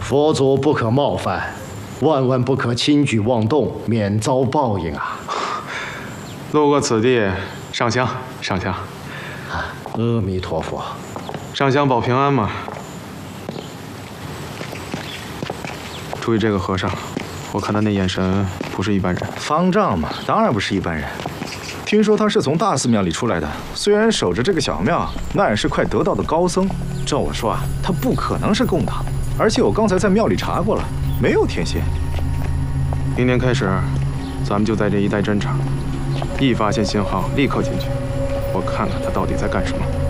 佛祖不可冒犯，万万不可轻举妄动，免遭报应啊！ 路过此地，上香上香。 阿弥陀佛， 上香保平安嘛。注意这个和尚，我看他那眼神不是一般人。 方丈嘛，当然不是一般人。听说他是从大寺庙里出来的，虽然守着这个小庙，那也是快得道的高僧。照我说啊，他不可能是共党，而且我刚才在庙里查过了，没有天仙。 明天开始，咱们就在这一带侦查，一发现信号立刻进去，我看看他到底在干什么。